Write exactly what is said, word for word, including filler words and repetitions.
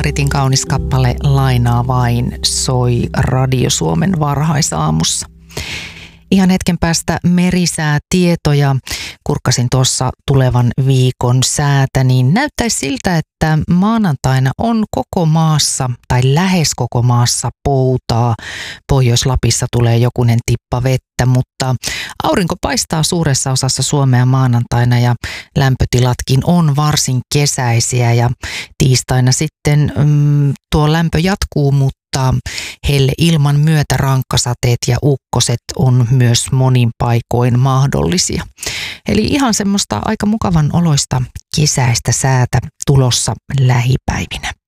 Margaretin kaunis kappale Lainaa vain soi Radio Suomen varhaisaamussa. Ihan hetken päästä merisäätietoja. Kurkkasin tuossa tulevan viikon säätä, niin näyttäisi siltä, että maanantaina on koko maassa tai lähes koko maassa poutaa. Pohjois-Lapissa tulee jokunen tippa vettä, mutta aurinko paistaa suuressa osassa Suomea maanantaina ja lämpötilatkin on varsin kesäisiä ja tiistaina sitten mm, tuo lämpö jatkuu, mutta helle ilman myötä rankkasateet ja ukkoset on myös monin paikoin mahdollisia. Eli ihan semmoista aika mukavan oloista kesäistä säätä tulossa lähipäivinä.